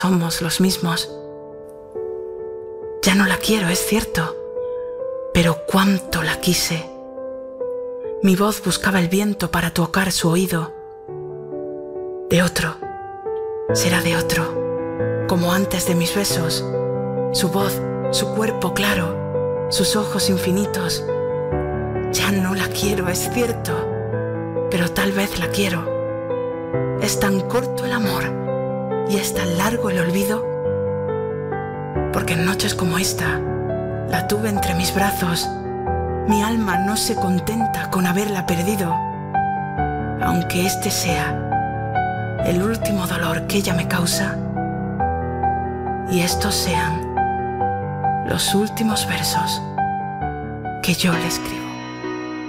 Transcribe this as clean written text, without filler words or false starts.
somos los mismos. Ya no la quiero, es cierto, pero cuánto la quise. Mi voz buscaba el viento para tocar su oído. De otro, será de otro, como antes de mis besos. Su voz, su cuerpo claro, sus ojos infinitos. Ya no la quiero, es cierto, pero tal vez la quiero. Es tan corto el amor y es tan largo el olvido, porque en noches como esta la tuve entre mis brazos. Mi alma no se contenta con haberla perdido, aunque este sea el último dolor que ella me causa y estos sean los últimos versos que yo le escribo.